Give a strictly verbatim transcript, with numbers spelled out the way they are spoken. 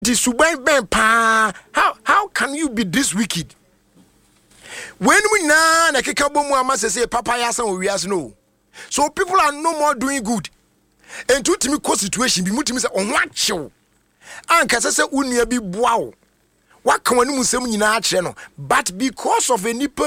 Disubai ben pa. How how can you be this wicked? When we na na keka bomu amase say papa ya san owiase no. So people are no more doing good. And to timi ko situation bi mutimi say onho achew. Anka say unua bi boa wo. Waka wani musem nyina akere no. But because of a nipa